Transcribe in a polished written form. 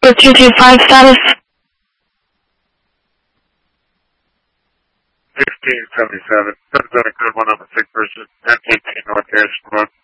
for 225 status. 1677. That's been a good one on the 6 versus 1018 North Harrison Road.